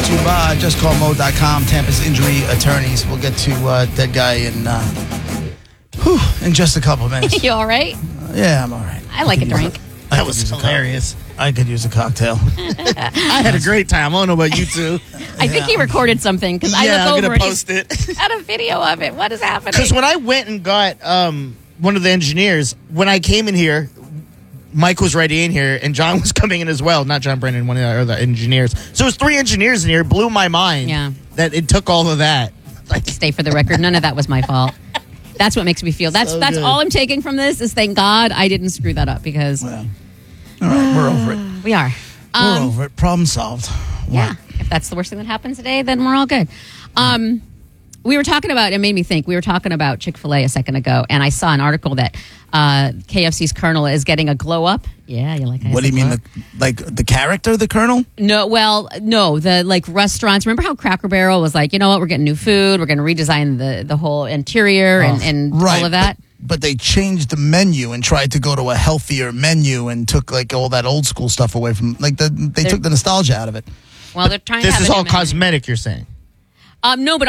YouTube, justcallmo.com, Tampa's injury attorneys. We'll get to that guy in just a couple of minutes. You all right? Yeah, I'm all right. I like a drink. That was hilarious. I could use a cocktail. I had a great time. I don't know about you two. I think he recorded something because I Yeah, I'm look over gonna and post it. he's got a video of it. What is happening? Because when I went and got one of the engineers, when I came in here, Mike was already in here, and John was coming in as well. Not John Brennan, one of the other engineers. So it was 3 engineers in here. It blew my mind that it took all of that. Like, stay for the record, none of that was my fault. That's what makes me feel. That's good. all I'm taking from this is thank God I didn't screw that up because Well, all right, we're over it. we are. We're over it. Problem solved. Yeah. If that's the worst thing that happens today, then we're all good. We were talking about, it made me think, we were talking about Chick-fil-A a second ago, and I saw an article that KFC's Colonel is getting a glow up. Yeah, you like What do you mean, the character, the Colonel? No, the restaurants. Remember how Cracker Barrel was like, you know what, we're getting new food, we're going to redesign the whole interior and all of that? But they changed the menu and tried to go to a healthier menu and took like all that old school stuff away from, like they took the nostalgia out of it. Well, they're trying to this have is a new all menu. cosmetic, you're saying? No, but